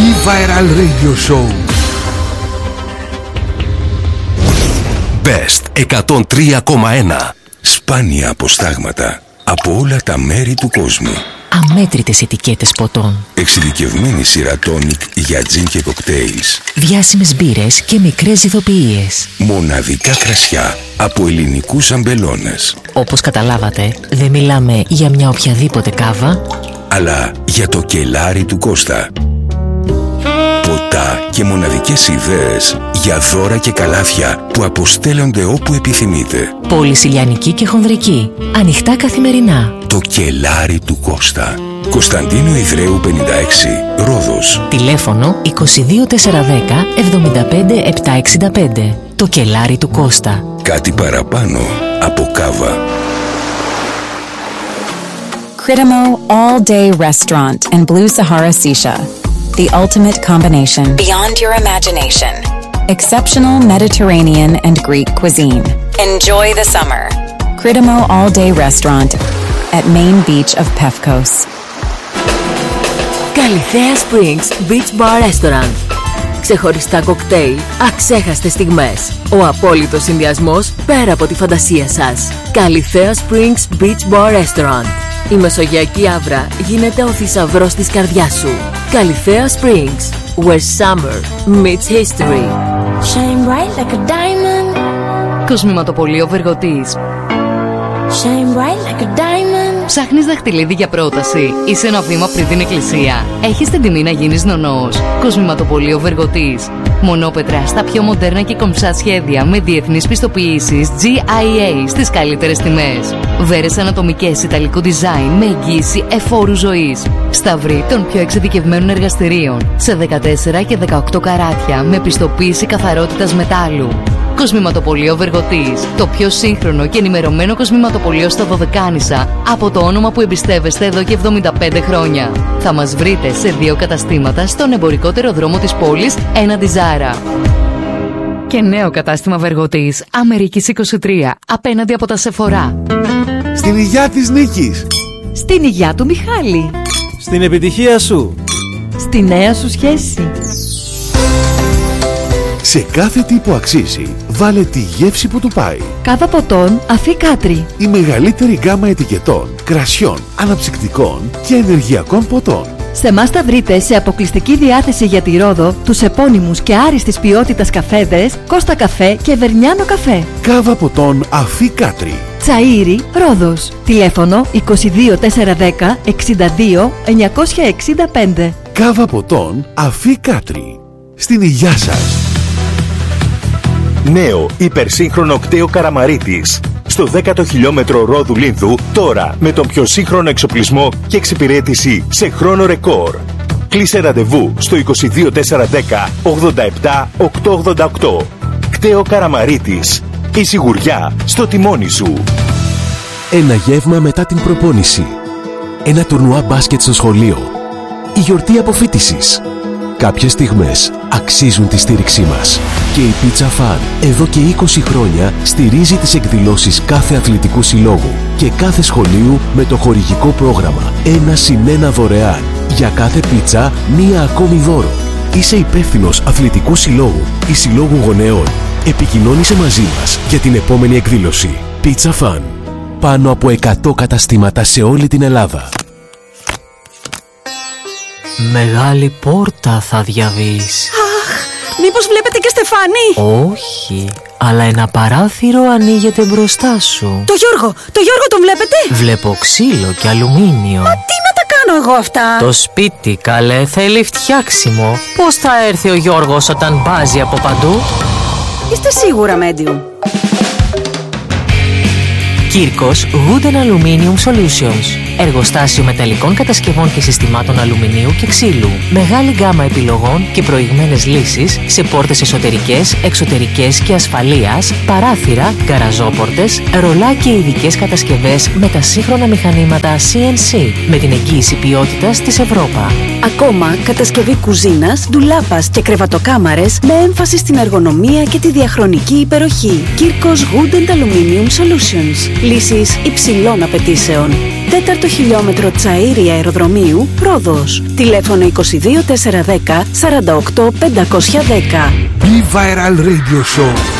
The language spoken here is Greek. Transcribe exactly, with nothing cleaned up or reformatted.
E-Viral Radio Show. Best εκατόν τρία κόμμα ένα. Σπάνια αποστάγματα από όλα τα μέρη του κόσμου. Αμέτρητες ετικέτες ποτών. Εξειδικευμένη σειρά τόνικ για τζιν και κοκτέιλς. Διάσημες μπύρες και μικρές ηθοποιίες. Μοναδικά κρασιά από ελληνικούς αμπελώνες. Όπως καταλάβατε, δεν μιλάμε για μια οποιαδήποτε κάβα, αλλά για το κελάρι του Κώστα. Ποτά και μοναδικές ιδέες για δώρα και καλάθια που αποστέλλονται όπου επιθυμείτε. Πολυσιλιανική και χονδρική. Ανοιχτά καθημερινά. Το κελάρι του Κώστα. Κωνσταντίνου Ιδραίου πενήντα έξι, Ρόδος. Τηλέφωνο είκοσι δύο τετρακόσια δέκα εβδομήντα πέντε επτακόσια εξήντα πέντε. Το κελάρι του Κώστα. Κάτι παραπάνω από κάβα. Critamo All Day Restaurant and Blue Sahara Sisha. The ultimate combination. Beyond your imagination. Exceptional Mediterranean and Greek cuisine. Enjoy the summer. Critamo All Day Restaurant at Main Beach of Pefkos. Καλυθέα Springs Beach Bar Restaurant. Ξεχωριστά κοκτέιλ, αξέχαστες στιγμές. Ο απόλυτος συνδυασμός πέρα από τη φαντασία σας. Καλυθέα Springs Beach Bar Restaurant. Η μεσογειακή άβρα γίνεται ο θησαυρός της καρδιάς σου. Καλυθέα Springs, where summer meets history. Shine bright like a diamond. Κοσμηματοπωλείο Βεργοτής. Shine bright like a diamond. Ψάχνεις δαχτυλίδι για πρόταση? Είσαι ένα βήμα πριν την εκκλησία. Έχεις την τιμή να γίνεις νονός. Κοσμηματοπωλείο Βεργοτής. Μονόπετρα στα πιο μοντέρνα και κομψά σχέδια με διεθνείς πιστοποιήσεις τζι άι έι στις καλύτερες τιμές. Βέρες ανατομικές ιταλικού design με εγγύηση εφόρου ζωής. Σταυρί των πιο εξειδικευμένων εργαστηρίων σε δεκατέσσερα και δεκαοκτώ καράτια με πιστοποίηση καθαρότητας μετάλλου. Κοσμηματοπωλείο Βεργοτής. Το πιο σύγχρονο και ενημερωμένο κοσμηματοπωλείο στα Δωδεκάνησα από το όνομα που εμπιστεύεστε εδώ και εβδομήντα πέντε χρόνια. Θα μας βρείτε σε δύο καταστήματα στον εμπορικότερο δρόμο της πόλης έναντι Ζάρα. Και νέο κατάστημα Βεργοτής Αμερικής είκοσι τρία απέναντι από τα Σεφορά. Στην υγειά της Νίκης. Στην υγειά του Μιχάλη. Στην επιτυχία σου. Στη νέα σου σχέση. Σε κάθε τι που αξίζει, βάλε τη γεύση που του πάει. Κάβα ποτών Αφή Κάτρι. Η μεγαλύτερη γκάμα ετικετών, κρασιών, αναψυκτικών και ενεργειακών ποτών. Σε εμάς θα βρείτε σε αποκλειστική διάθεση για τη Ρόδο τους επώνυμους και άριστης ποιότητας καφέδες Κώστα Καφέ και Βερνιάνο Καφέ. Κάβα ποτών Αφή Κάτρι. Τσαΐρι, Ρόδος. Τηλέφωνο είκοσι δύο τετρακόσια δέκα εξήντα δύο εννιακόσια εξήντα πέντε. Κάβα ποτών Αφή Κάτρι. Στην υγειά σας. Νέο υπερσύγχρονο κτέο Καραμαρίτης. Στο δέκατο χιλιόμετρο Ρόδου Λίνθου, τώρα με τον πιο σύγχρονο εξοπλισμό και εξυπηρέτηση σε χρόνο ρεκόρ. Κλείσε ραντεβού στο είκοσι δύο τετρακόσια δέκα ογδόντα επτά οκτακόσια ογδόντα οκτώ. Κτέο Καραμαρίτης. Η σιγουριά στο τιμόνι σου. Ένα γεύμα μετά την προπόνηση. Ένα τουρνουά μπάσκετ στο σχολείο. Η γιορτή αποφοίτησης. Κάποιες στιγμές αξίζουν τη στήριξή μας. Και η Pizza Fun εδώ και είκοσι χρόνια στηρίζει τις εκδηλώσεις κάθε αθλητικού συλλόγου και κάθε σχολείου με το χορηγικό πρόγραμμα ένα συν ένα δωρεάν. Για κάθε πίτσα μία ακόμη δώρο. Είσαι υπεύθυνος αθλητικού συλλόγου ή συλλόγου γονέων. Επικοινώνησε μαζί μας για την επόμενη εκδήλωση. Pizza Fun. Πάνω από εκατό καταστήματα σε όλη την Ελλάδα. Μεγάλη πόρτα θα διαβείς. Αχ, μήπως βλέπετε και Στεφάνη? Όχι, αλλά ένα παράθυρο ανοίγεται μπροστά σου. Το Γιώργο, το Γιώργο τον βλέπετε? Βλέπω ξύλο και αλουμίνιο. Μα τι να τα κάνω εγώ αυτά? Το σπίτι, καλέ, θέλει φτιάξιμο. Πώς θα έρθει ο Γιώργος όταν μπάζει από παντού? Είστε σίγουρα medium? Κύρκος Wooden Aluminium Solutions. Εργοστάσιο μεταλλικών κατασκευών και συστημάτων αλουμινίου και ξύλου. Μεγάλη γκάμα επιλογών και προηγμένες λύσεις σε πόρτες εσωτερικές, εξωτερικές και ασφαλείας, παράθυρα, γκαραζόπορτες, ρολά και ειδικές κατασκευές με τα σύγχρονα μηχανήματα σι εν σι με την εγγύηση ποιότητας της Ευρώπα. Ακόμα κατασκευή κουζίνας, ντουλάπας και κρεβατοκάμαρες με έμφαση στην εργονομία και τη διαχρονική υπεροχή. Κύρκος Wooden Aluminium Solutions. Λύσεις υψηλών απαιτήσεων. τέταρτο χιλιόμετρο Τσαΐρη Αεροδρομίου, Ρόδος. Τηλέφωνο είκοσι δύο τετρακόσια δέκα σαράντα οκτώ πεντακόσια δέκα. Be Viral Radio Show